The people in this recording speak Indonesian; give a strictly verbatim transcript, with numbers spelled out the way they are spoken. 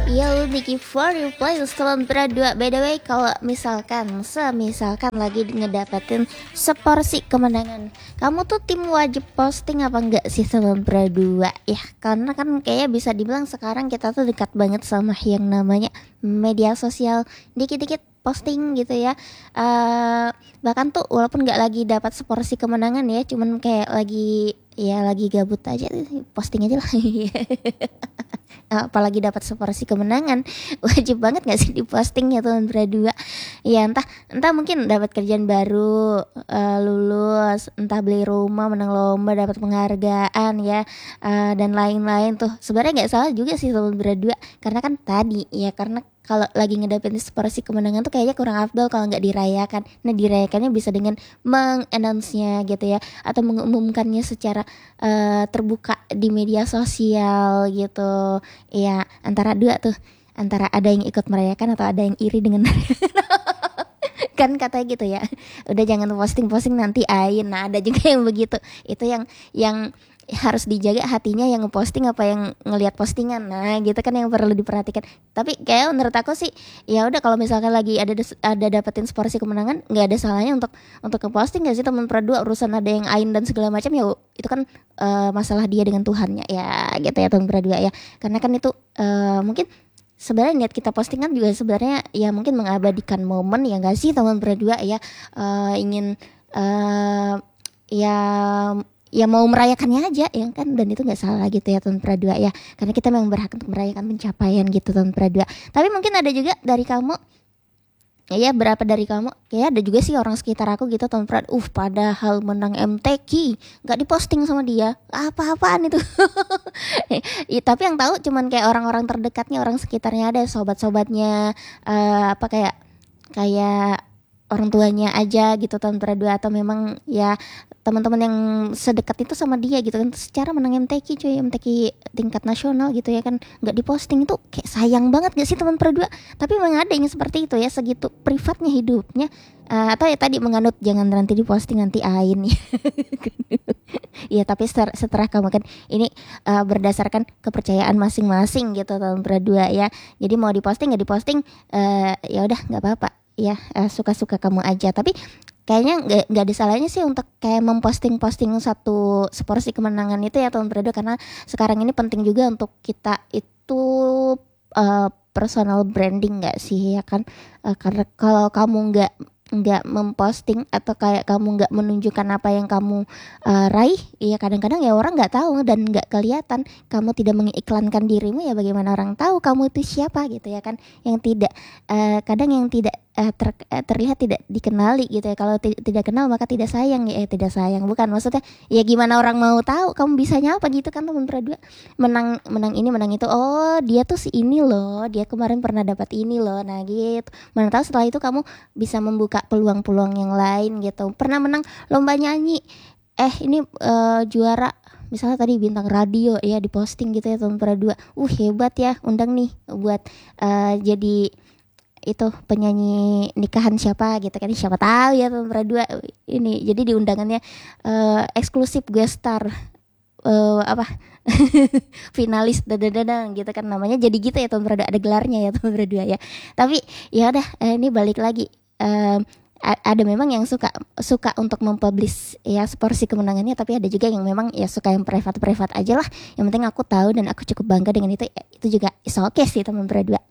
Yo, thank you for your play Selamat berdua. By the way, kalau misalkan Semisalkan lagi ngedapetin seporsi kemenangan, kamu tuh tim wajib posting apa enggak sih Selamat berdua? Ya, karena kan kayaknya bisa dibilang sekarang kita tuh dekat banget sama yang namanya media sosial. Dikit-dikit posting gitu ya. uh, Bahkan tuh walaupun gak lagi dapat seporsi kemenangan ya, cuman kayak lagi ya lagi gabut aja, posting aja lah. Apalagi dapat seporsi kemenangan, wajib banget nggak sih diposting ya teman berdua. Ya entah entah mungkin dapat kerjaan baru, uh, lulus, entah beli rumah, menang lomba, dapat penghargaan ya, uh, dan lain-lain tuh. Sebenarnya nggak salah juga sih teman berdua, karena kan tadi ya karena kalau lagi ngedapetin seporsi kemenangan tuh kayaknya kurang afdol kalau nggak dirayakan. Nah, dirayakannya bisa dengan meng-announce-nya gitu ya, atau mengumumkannya secara uh, terbuka di media sosial gitu. Ya antara dua tuh, antara ada yang ikut merayakan atau ada yang iri dengan kan katanya gitu ya, udah jangan posting-posting nanti ain. Nah, ada juga yang begitu. Itu yang yang harus dijaga hatinya, yang ngeposting apa yang ngelihat postingan. Nah, gitu kan yang perlu diperhatikan. Tapi kayak menurut aku sih ya udah, kalau misalkan lagi ada ada dapetin seporsi kemenangan, nggak ada salahnya untuk untuk ngeposting nggak sih teman berdua. Urusan ada yang ain dan segala macam ya itu kan uh, masalah dia dengan Tuhannya ya, gitu ya teman berdua ya. Karena kan itu uh, mungkin sebenarnya niat kita postingan juga sebenarnya ya mungkin mengabadikan momen ya nggak sih teman berdua ya, uh, ingin uh, ya ya mau merayakannya aja ya kan, dan itu nggak salah gitu ya teman berdua ya, karena kita memang berhak untuk merayakan pencapaian gitu teman berdua. Tapi mungkin ada juga dari kamu ya, berapa dari kamu kayak ada juga sih orang sekitar aku gitu teman berdua, uh padahal menang M T Q nggak diposting sama dia, apa-apaan itu. Ya, tapi yang tahu cuman kayak orang-orang terdekatnya, orang sekitarnya, ada sobat-sobatnya, uh, apa kayak kayak orang tuanya aja gitu teman berdua, atau memang ya teman-teman yang sedekat itu sama dia gitu kan. Secara menang M T Q cuy, M T Q tingkat nasional gitu ya kan, nggak diposting itu kayak sayang banget gak sih teman berdua. Tapi memang ada yang seperti itu ya, segitu privatnya hidupnya, uh, atau ya tadi menganut jangan nanti diposting nanti ain ya. Ya tapi setelah, setelah kamu kan ini uh, berdasarkan kepercayaan masing-masing gitu teman berdua ya. Jadi mau diposting nggak diposting, uh, ya udah nggak apa-apa ya, uh, suka-suka kamu aja. Tapi kayaknya nggak nggak ada salahnya sih untuk kayak memposting-posting satu seporsi kemenangan itu ya teman berdua, karena sekarang ini penting juga untuk kita itu uh, personal branding nggak sih ya kan, uh, karena kalau kamu nggak nggak memposting atau kayak kamu nggak menunjukkan apa yang kamu uh, raih, ya kadang-kadang ya orang nggak tahu dan nggak kelihatan. Kamu tidak mengiklankan dirimu, ya bagaimana orang tahu kamu itu siapa gitu ya kan. Yang tidak uh, kadang yang tidak uh, ter, uh, terlihat tidak dikenali gitu ya. Kalau t- tidak kenal maka tidak sayang ya, eh, tidak sayang bukan, maksudnya ya gimana orang mau tahu kamu bisanya apa gitu kan teman berdua. Menang menang ini menang itu, oh dia tuh si ini loh, dia kemarin pernah dapat ini loh. Nah gitu, mana tahu setelah itu kamu bisa membuka peluang-peluang yang lain gitu. Pernah menang lomba nyanyi, eh ini uh, juara misalnya tadi bintang radio ya, diposting gitu ya teman berdua, uh hebat ya, undang nih buat uh, jadi itu penyanyi nikahan siapa gitu kan, siapa tahu ya teman berdua ini jadi diundangannya uh, eksklusif guest star, uh, apa finalis dadadadang gitu kan namanya, jadi gitu ya teman berdua, ada gelarnya ya teman berdua ya. Tapi ya udah, eh, ini balik lagi, um, ada memang yang suka suka untuk mempublish ya seporsi kemenangannya, tapi ada juga yang memang ya suka yang private private aja lah, yang penting aku tahu dan aku cukup bangga dengan itu, ya, itu juga is okay sih teman berdua.